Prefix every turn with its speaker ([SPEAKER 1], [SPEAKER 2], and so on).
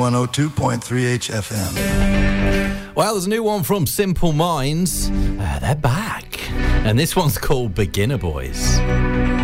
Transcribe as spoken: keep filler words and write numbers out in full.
[SPEAKER 1] one oh two point three H F M.
[SPEAKER 2] Well, there's a new one from Simple Minds. Uh, they're back. And this one's called Beginner Boys.